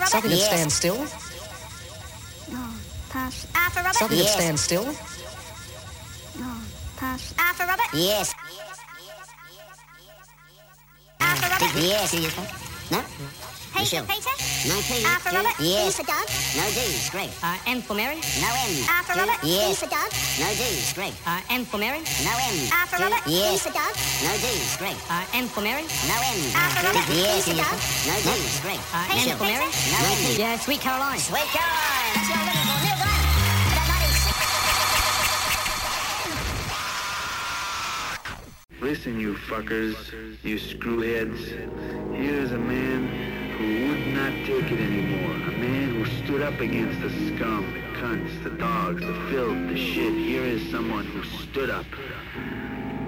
Something that stands still. No, pass. R for Robert. Something that stands still. No, pass. R for Robert. Yes. R for Robert. Yes. No? P for Peter. No P. R for Robert. Yes. D for Doug. No D. Greg. M for Mary. No M. R for Robert. Yes. D for Doug. No D. Greg. M for Mary. No M. R for Robert. Yes. D for Doug. No D. Greg. M for Mary. No M. R for Robert. Yes. D for Doug. No D. Greg. M for Mary. No M. Yeah, Sweet Caroline. Sweet Caroline. That's your little one. Neil Glenn. Listen, you fuckers, you screwheads. Here's a man who would not take it anymore. A man who stood up against the scum, the cunts, the dogs, the filth, the shit. Here is someone who stood up